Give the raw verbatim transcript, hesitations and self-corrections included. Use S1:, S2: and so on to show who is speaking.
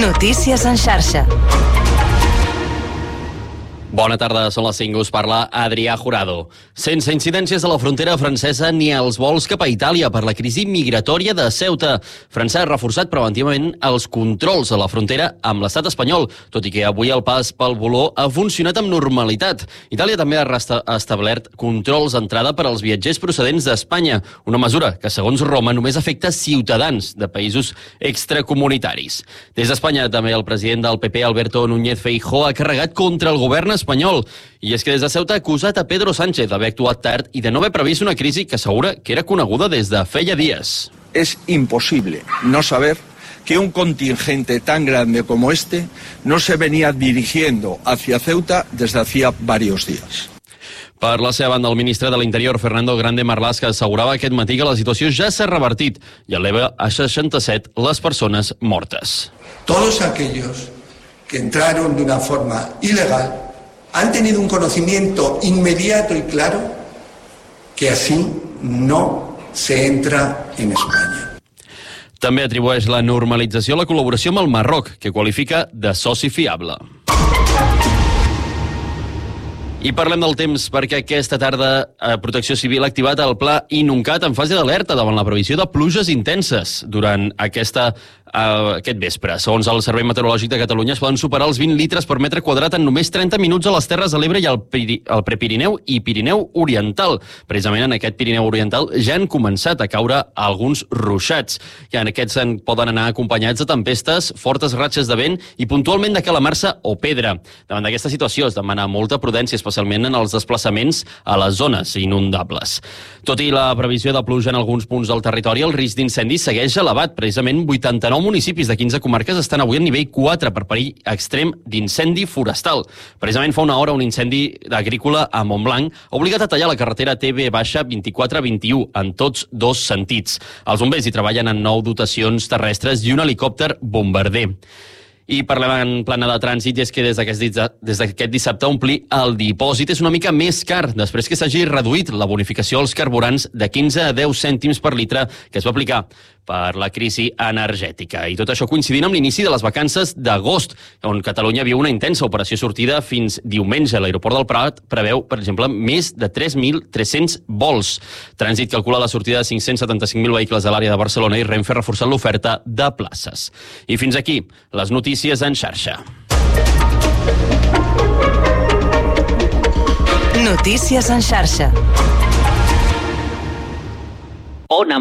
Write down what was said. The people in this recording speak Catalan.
S1: Notícies en xarxa.
S2: Bona tarda, són les cinc, us parla Adrià Jurado. Sense incidències a la frontera francesa ni als vols cap a Itàlia per la crisi migratòria de Ceuta. França ha reforçat preventivament els controls a la frontera amb l'estat espanyol, tot i que avui el pas pel voló ha funcionat amb normalitat. Itàlia també ha establert controls d'entrada per als viatgers procedents d'Espanya, una mesura que, segons Roma, només afecta ciutadans de països extracomunitaris. Des d'Espanya, també el president del P P, Alberto Núñez Feijóo, ha carregat contra el govern espanyol. I és que des de Ceuta ha acusat a Pedro Sánchez d'haver actuat tard i de no haver previst una crisi que assegura que era coneguda des de feia dies.
S3: Es imposible no saber que un contingente tan grande como este no se venía dirigiendo hacia Ceuta desde hacía varios días.
S2: Per la seva banda, el ministre de l'Interior, Fernando Grande Marlaska, assegurava aquest matí que la situació ja s'ha revertit i eleva a seixanta-set les persones mortes.
S4: Todos aquellos que entraron de una forma ilegal han tenido un conocimiento inmediato y claro que así no se entra en España.
S2: També atribueix la normalització a la col·laboració amb el Marroc, que qualifica de soci fiable. I parlem del temps perquè aquesta tarda Protecció Civil ha activat el pla Inuncat en fase d'alerta davant la previsió de pluges intenses durant aquesta, uh, aquest vespre. Segons el Servei Meteorològic de Catalunya, es poden superar els vint litres per metre quadrat en només trenta minuts a les Terres de l'Ebre i al, Piri, al Prepirineu i Pirineu Oriental. Precisament en aquest Pirineu Oriental ja han començat a caure alguns ruixats. I en aquests en poden anar acompanyats de tempestes, fortes ratxes de vent i puntualment de calamarsa o pedra. Davant d'aquesta situació es demana molta prudència, especialment en els desplaçaments a les zones inundables. Tot i la previsió de pluja en alguns punts del territori, el risc d'incendi segueix elevat. Precisament vuitanta-nou municipis de quinze comarques estan avui en nivell quatre per perill extrem d'incendi forestal. Precisament fa una hora un incendi agrícola a Montblanc ha obligat a tallar la carretera T B vint-i-quatre vint-i-u en tots dos sentits. Els bombers hi treballen en nou dotacions terrestres i un helicòpter bombarder. I parlem en plana de trànsit, i és que des d'aquest dissabte omplir el dipòsit és una mica més car, després que s'hagi reduït la bonificació als carburants de quinze a deu cèntims per litre que es va aplicar per la crisi energètica. I tot això coincidint amb l'inici de les vacances d'agost, on Catalunya viu una intensa operació sortida fins diumenge. L'aeroport del Prat preveu, per exemple, més de tres mil tres-cents vols. Trànsit calcula la sortida de cinc-cents setanta-cinc mil vehicles a l'àrea de Barcelona i Renfe ha reforçat l'oferta de places. I fins aquí les notícies en xarxa.
S1: Notícies en xarxa.
S5: Ona